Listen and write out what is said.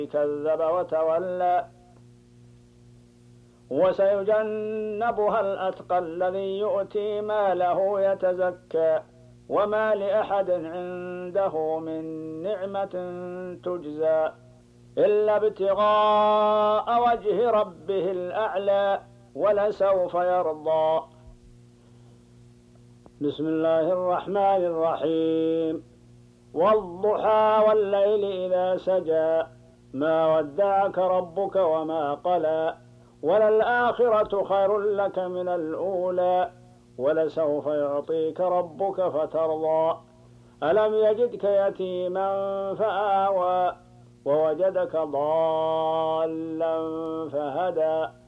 كذب وتولى وسيجنبها الأتقى الذي يؤتي ماله يتزكى وما لأحد عنده من نعمة تجزى إلا ابتغاء وجه ربه الأعلى ولسوف يرضى. بسم الله الرحمن الرحيم. والضحى والليل إذا سجى ما ودعك ربك وما قلى وللآخرة خير لك من الأولى ولسوف يعطيك ربك فترضى. ألم يجدك يتيما فآوى ووجدك ضالا فهدى